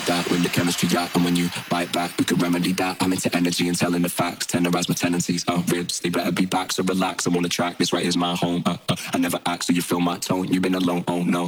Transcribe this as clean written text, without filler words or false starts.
like that when the chemistry out. And when you bite back, we could remedy that. I'm into energy and telling the facts. Tenderize my tendencies. Ribs, they better be back, so relax. I'm on the track. This right is my home. I never act, so you feel my tone. You've been alone, oh no.